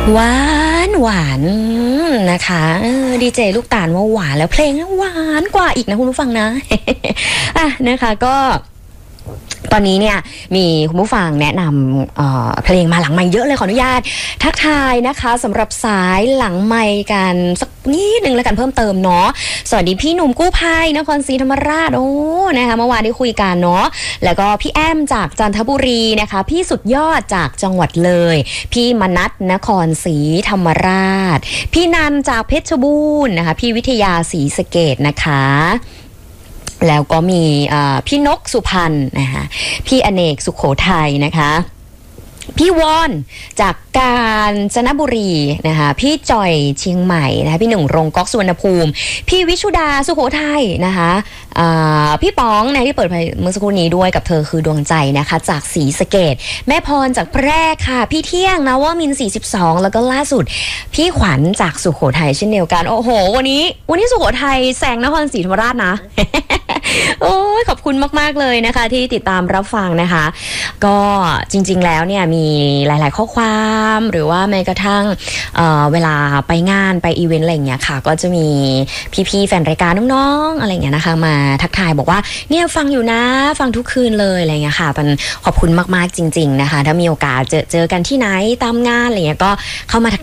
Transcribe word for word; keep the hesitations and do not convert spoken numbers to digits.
หวานหวานนะคะดีเจลูกตาลว่าหวานแล้วเพลงหวานกว่าอีกนะคุณผู้ฟังนะ อ่ะนะคะก็ตอนนี้เนี่ยมีคุณผู้ฟังแนะนำเอ่อเพลงมาหลังไมค์เยอะเลยขออนุญาตทักทายนะคะสำหรับสายหลังไมค์กันสักนิดนึงแล้วกันเพิ่มเติมเนาะสวัสดีพี่หนุ่มกู้ภัยนครศรีธรรมราชโอ้นะคะเมื่อวานได้คุยกันเนาะแล้วก็พี่แอมจากจันทบุรีนะคะพี่สุดยอดจากจังหวัดเลยพี่มนัสนครศรีธรรมราชพี่นันจากเพชรบูรณ์นะคะพี่วิทยาศรีสะเกษนะคะแล้วก็มีพี่นกสุพรรณนะคะพี่อเนกสุขโขทัยนะคะพี่วอนจากกาญจนบุรีนะคะพี่จอยเชียงใหม่นะคะพี่หนึ่งรงก๊อกสุวรรณภูมิพี่วิชุดาสุโขทัยนะคะพี่ป๋องนะที่เปิดไปเมื่อสักครู่นี้ด้วยกับเธอคือดวงใจนะคะจากศรีสะเกษแม่พรจากแพร่ค่ะพี่เที่ยงนะว่ามินสี่สิบสองแล้วก็ล่าสุดพี่ขวัญจากสุโขทัยเช่นเดียวกันโอ้โหวันนี้วันนี้สุโขทัยแซงนครศรีธรรมราชนะ โอ้ยขอบคุณมากๆเลยนะคะที่ติดตามรับฟังนะคะก็จริงๆแล้วเนี่ยมีหลายๆข้อความหรือว่าแม้กระทั่ง เ, เวลาไปงานไปอีเวนต์อะไรอย่างเงี้ยค่ะก็จะมีพี่ๆแฟนรายการน้องๆอะไรอย่างเงี้ยนะคะมาทักทายบอกว่าเนี่ยฟังอยู่นะฟังทุกคืนเลยอะไรอย่างเงี้ยค่ะมันขอบคุณมากๆจริงๆนะคะถ้ามีโอกาสเจอเจอกันที่ไหนตามงานอะไรอย่างเงี้ยก็เข้ามา